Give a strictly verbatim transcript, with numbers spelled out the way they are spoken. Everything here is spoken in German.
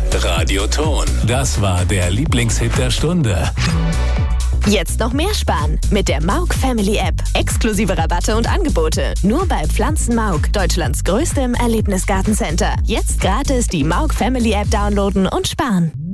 Radioton. Das war der Lieblingshit der Stunde. Jetzt noch mehr sparen mit der Mauk Family App. Exklusive Rabatte und Angebote. Nur bei Pflanzen Mauk, Deutschlands größtem Erlebnisgartencenter. Jetzt gratis die Mauk Family App downloaden und sparen.